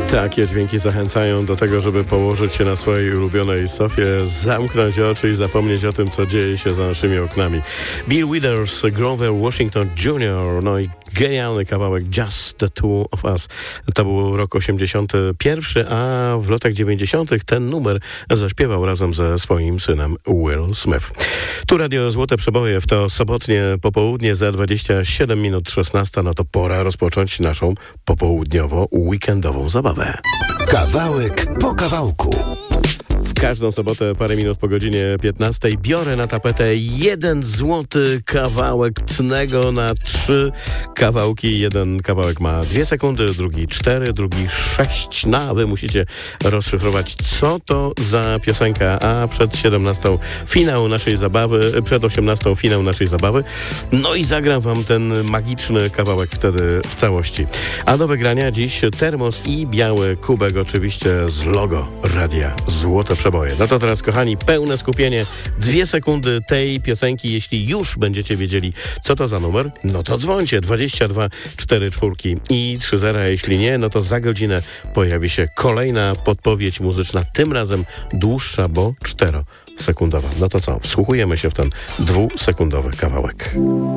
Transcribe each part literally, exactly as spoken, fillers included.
Takie dźwięki zachęcają do tego, żeby położyć się na swojej ulubionej sofie, zamknąć oczy i zapomnieć o tym, co dzieje się za naszymi oknami. Bill Withers, Grover Washington junior, no i genialny kawałek Just the Two of Us. To był rok osiemdziesiąty pierwszy, a w latach dziewięćdziesiątych ten numer zaśpiewał razem ze swoim synem Will Smith. Tu Radio Złote Przeboje, w to sobotnie popołudnie za dwadzieścia siedem minut szesnasta, no to pora rozpocząć naszą popołudniowo-weekendową zabawę. Kawałek po kawałku. W każdą sobotę parę minut po godzinie piętnastej biorę na tapetę jeden złoty kawałek tnego na trzy kawałki. Jeden kawałek ma dwie sekundy, drugi cztery, drugi sześć. No, a wy musicie rozszyfrować, co to za piosenka. A przed siedemnastą finał naszej zabawy, przed osiemnastą finał naszej zabawy. No i zagram wam ten magiczny kawałek wtedy w całości. A do wygrania dziś termos i biały kubek, oczywiście z logo Radia Złote Przeboje. No to teraz, kochani, pełne skupienie. Dwie sekundy tej piosenki. Jeśli już będziecie wiedzieli, co to za numer, no to dzwońcie. dwadzieścia dwa cztery cztery i trzy zera. Jeśli nie, no to za godzinę pojawi się kolejna podpowiedź muzyczna. Tym razem dłuższa, bo czterosekundowa. No to co? Wsłuchujemy się w ten dwusekundowy kawałek.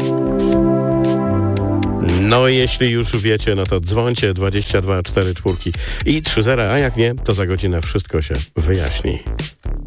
No i jeśli już wiecie, no to dzwońcie dwadzieścia dwa cztery cztery i trzy zera, a jak nie, to za godzinę wszystko się wyjaśni.